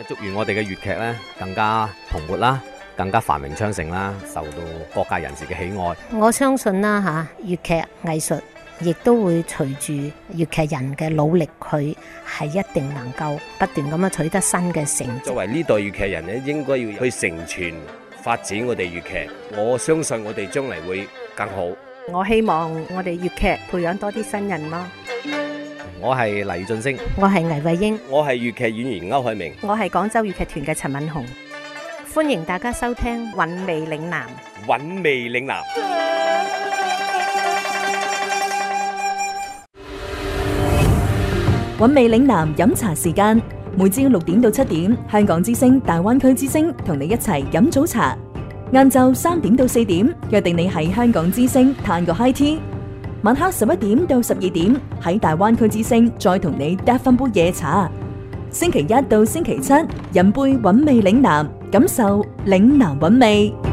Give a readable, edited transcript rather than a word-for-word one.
祝願我哋嘅粵劇咧更加蓬勃啦，更加繁榮昌盛啦，受到各界人士嘅喜愛。 我相信啦粵劇藝術亦都會隨住粵劇人嘅努力，佢係一定能夠不斷咁樣取得新嘅成績。 作為呢代粵劇人咧，應該要去承傳發展我哋粵劇。我相信我哋將嚟會更好。 我希望我哋粵劇培養多啲新人咯。 我係黎俊升， 我係倪慧英， 我係粵劇演員歐海明， 我係廣州粵劇團嘅陳敏紅。 歡迎大家收聽《 韻味嶺南》。 韻味嶺南。 韻味嶺南飲茶時間，每朝6點到7點，香港之聲、大灣區之聲同你一齊飲早茶。晏晝3點到4點，約定你喺香港之聲嘆個 high tea。晚黑11點到12點，喺大灣區之聲再同你嗒翻杯夜茶。星期一到星期七，飲杯韻味嶺南，感受嶺南韻味。